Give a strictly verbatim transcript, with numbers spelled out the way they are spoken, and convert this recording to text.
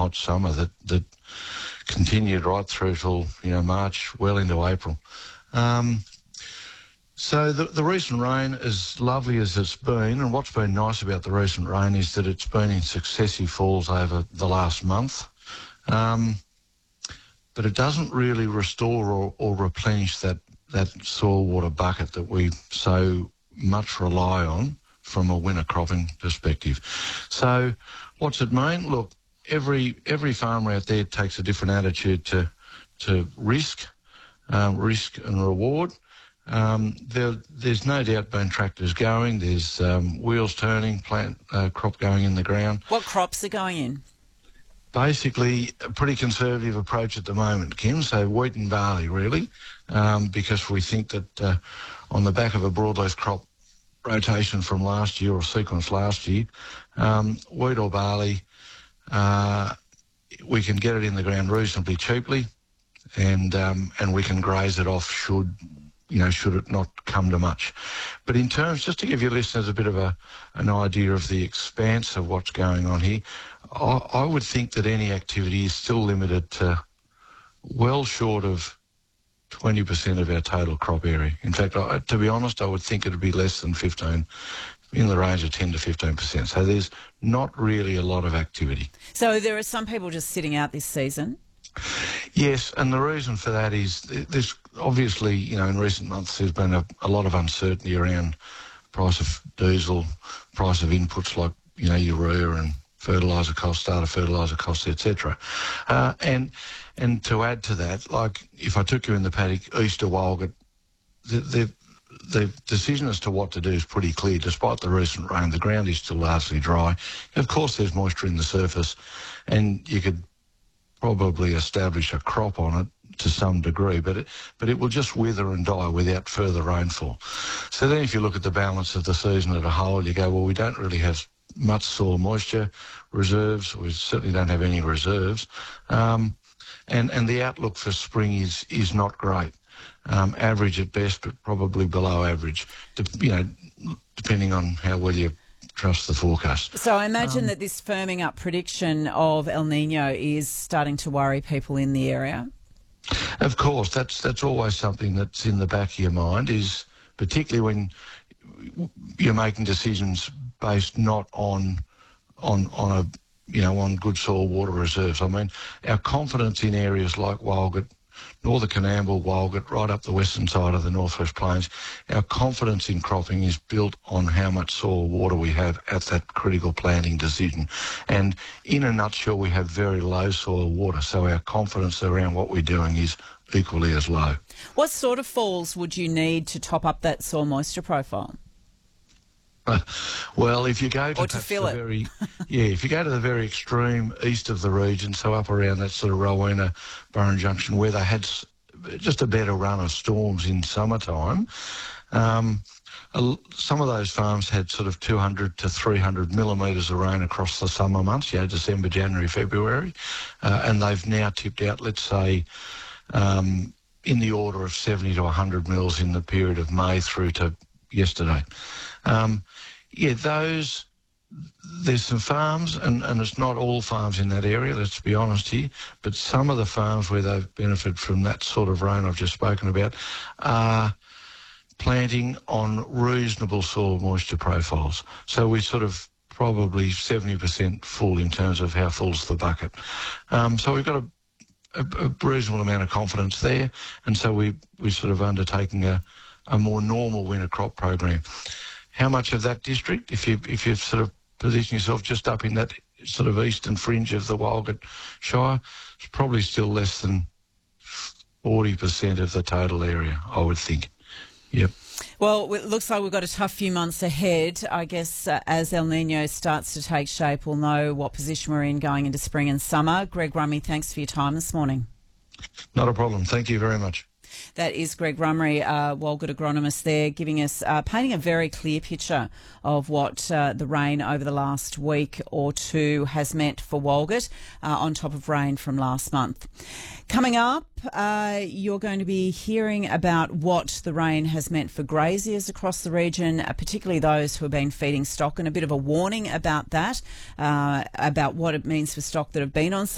hot summer that, that continued right through till, you know, March, well into April. Um, so the, the recent rain, as lovely as it's been, and what's been nice about the recent rain is that it's been in successive falls over the last month. Um, but it doesn't really restore or, or replenish that, that soil water bucket that we so much rely on from a winter cropping perspective. So what's it mean? Look, every every farmer out there takes a different attitude to to risk, um, risk and reward. Um, there, there's no doubt been tractors going, there's um, wheels turning, plant uh, crop going in the ground. What crops are going in? Basically, a pretty conservative approach at the moment, Kim, so wheat and barley, really, um, because we think that uh, on the back of a broadleaf crop rotation from last year or sequence last year, um, wheat or barley, uh, we can get it in the ground reasonably cheaply, and um, and we can graze it off should, you know, should it not come to much. But in terms, just to give your listeners a bit of a an idea of the expanse of what's going on here, I, I would think that any activity is still limited to well short of twenty percent of our total crop area. In fact, I, to be honest, I would think it would be less than fifteen, in the range of ten to fifteen percent. So there's not really a lot of activity. So there are some people just sitting out this season? Yes, and the reason for that is there's obviously, you know, in recent months there's been a, a lot of uncertainty around price of diesel, price of inputs like, you know, urea and fertiliser costs, starter fertiliser costs, et cetera. Uh, and and to add to that, like if I took you in the paddock east of Walgett, the, the the decision as to what to do is pretty clear. Despite the recent rain, the ground is still largely dry. Of course, there's moisture in the surface, and you could probably establish a crop on it to some degree, but it, but it will just wither and die without further rainfall. So then if you look at the balance of the season as a whole, you go, well, we don't really have much soil moisture reserves. We certainly don't have any reserves. Um, and, and the outlook for spring is, is not great. Um, average at best, but probably below average, de- you know, depending on how well you trust the forecast. So I imagine um, that this firming up prediction of El Nino is starting to worry people in the area. Of course, that's that's always something that's in the back of your mind, is particularly when you're making decisions based not on on on a you know on good soil water reserves. I mean, our confidence in areas like Walgett, Northern Coonamble, Walgett, right up the western side of the Northwest Plains, our confidence in cropping is built on how much soil water we have at that critical planting decision. And in a nutshell, we have very low soil water, so our confidence around what we're doing is equally as low. What sort of falls would you need to top up that soil moisture profile? Uh, well, if you go to, or to fill the it. very, yeah, if you go to the very extreme east of the region, so up around that sort of Rowena, Burren Junction, where they had s- just a better run of storms in summertime, um, a, some of those farms had sort of two hundred to three hundred millimetres of rain across the summer months, you know, December, January, February, uh, and they've now tipped out, let's say, um, in the order of seventy to one hundred mils in the period of May through to yesterday. Um, yeah, those, there's some farms, and, and it's not all farms in that area, let's be honest here, but some of the farms where they've benefited from that sort of rain I've just spoken about are planting on reasonable soil moisture profiles. So we're sort of probably seventy percent full in terms of how full's the bucket. Um, so we've got a, a, a reasonable amount of confidence there, and so we, we're sort of undertaking a, a more normal winter crop program. How much of that district, if you if you sort of position yourself just up in that sort of eastern fringe of the Walgett Shire, it's probably still less than forty percent of the total area, I would think. Yep. Well, it looks like we've got a tough few months ahead. I guess uh, as El Nino starts to take shape, we'll know what position we're in going into spring and summer. Greg Rumry, thanks for your time this morning. Not a problem. Thank you very much. That is Greg Rumry, uh, Walgett agronomist there, giving us, uh, painting a very clear picture of what uh, the rain over the last week or two has meant for Walgett, uh, on top of rain from last month. Coming up, uh, you're going to be hearing about what the rain has meant for graziers across the region, uh, particularly those who have been feeding stock, and a bit of a warning about that, uh, about what it means for stock that have been on